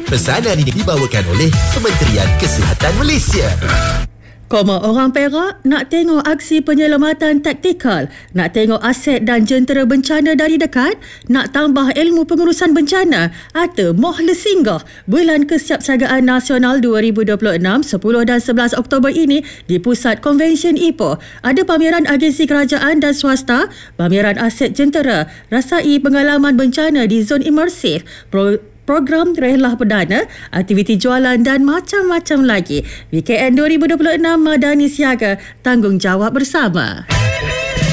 Pesanan ini dibawakan oleh Kementerian Kesihatan Malaysia. Orang Perak nak tengok aksi penyelamatan taktikal, nak tengok aset dan jentera bencana dari dekat, nak tambah ilmu pengurusan bencana atau mohon singgah Bulan Kesiapsiagaan Nasional 2026 10 dan 11 Oktober ini di Pusat Konvensyen Ipoh. Ada pameran agensi kerajaan dan swasta, pameran aset jentera, rasai pengalaman bencana di zon imersif, program rehlah perdana, aktiviti jualan dan macam-macam lagi. WKN 2026 Madani Siaga, tanggungjawab bersama.